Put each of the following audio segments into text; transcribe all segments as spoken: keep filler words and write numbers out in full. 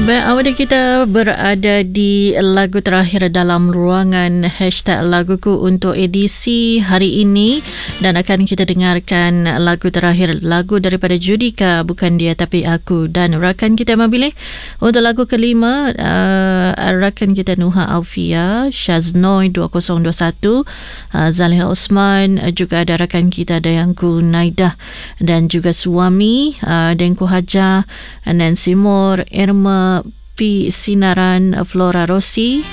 Baik, awal kita berada di lagu terakhir dalam ruangan hashtag laguku untuk edisi hari ini, dan akan kita dengarkan lagu terakhir, lagu daripada Judika, Bukan Dia Tapi Aku, dan rakan kita memilih untuk lagu kelima uh, rakan kita Nuha Aufia, Shaznoi dua kosong dua satu, uh, Zaliha Osman, uh, juga ada rakan kita Dayangku Naidah dan juga suami uh, Dengku Haja, Nancy Moore, Irma P. Sinaran, Flora Rossi,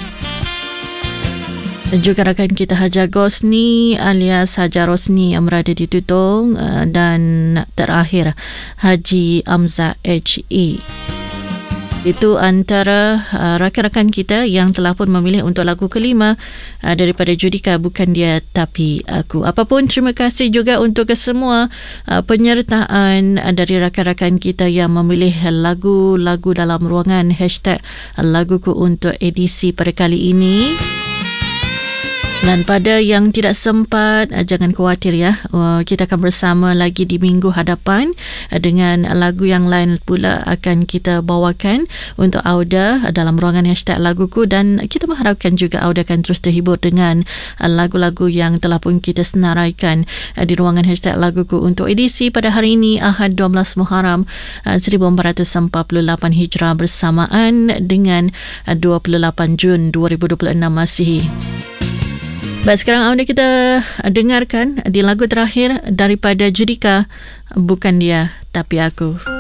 dan juga rakan kita Haja Gosni alias Haja Rosni yang berada di Tutong, dan terakhir Haji Amza H E. Itu antara uh, rakan-rakan kita yang telah pun memilih untuk lagu kelima uh, daripada Judika, Bukan Dia Tapi Aku. Apapun, terima kasih juga untuk kesemua uh, penyertaan uh, dari rakan-rakan kita yang memilih lagu-lagu dalam ruangan hashtag laguku untuk edisi pada kali ini. Dan pada yang tidak sempat, jangan khawatir ya, kita akan bersama lagi di minggu hadapan dengan lagu yang lain pula akan kita bawakan untuk Auda dalam ruangan hashtag laguku, dan kita mengharapkan juga Auda akan terus terhibur dengan lagu-lagu yang telah pun kita senaraikan di ruangan hashtag laguku untuk edisi pada hari ini, Ahad dua belas Muharram seribu empat ratus empat puluh lapan Hijrah, bersamaan dengan dua puluh lapan Jun dua ribu dua puluh enam Masihi. Baik, sekarang Auda kita dengarkan di lagu terakhir daripada Judika, Bukan Dia Tapi Aku.